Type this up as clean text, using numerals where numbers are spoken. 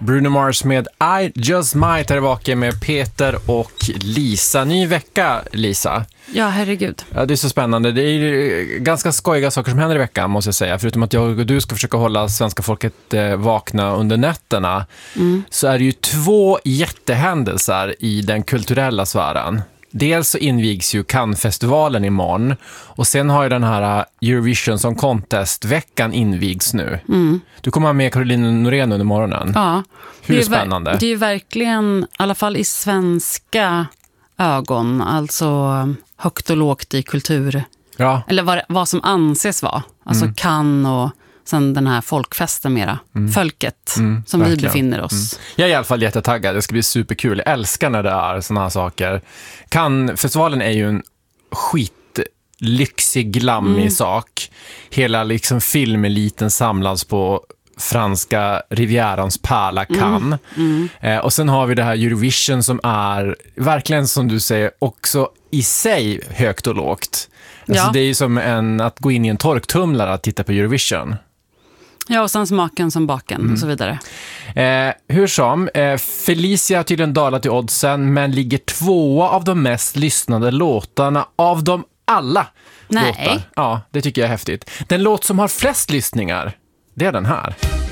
Bruno Mars med I Just Might är tillbaka med Peter och Lisa. Ny vecka, Lisa. Ja, herregud. Ja, det är så spännande. Det är ju ganska skojiga saker som händer i veckan, måste jag säga. Förutom att jag och du ska försöka hålla svenska folket vakna under nätterna, så är det ju 2 jättehändelser i den kulturella sfären. Dels så invigs ju Cannes-festivalen imorgon, och sen har ju den här Eurovision Song Contest-veckan invigs nu. Du kommer ha med Caroline Norén under morgonen. Ja. Hur spännande? Det är ju verkligen, i alla fall i svenska ögon, alltså högt och lågt i kultur. Ja. Eller vad som anses vara. Alltså Cannes och sen den här folkfesten mera. Folket som verkligen. Vi befinner oss. Jag är i alla fall jättetaggad. Det ska bli superkul. Jag älskar när det är såna här saker. Cannes-festivalen är ju en skitlyxig, glammig sak. Hela liksom filmeliten samlas på franska Rivierans pärla Cannes. Och sen har vi det här Eurovision som är verkligen, som du säger, också i sig högt och lågt. Alltså det är ju som att gå in i en torktumlare att titta på Eurovision. Ja, och sen smaken som baken och så vidare. Hur som, Felicia har tydligen dalat i oddsen, men ligger 2 av de mest lyssnade låtarna av dem alla. Nej. Låtar. Ja, det tycker jag är häftigt. Den låt som har flest lyssningar, det är den här.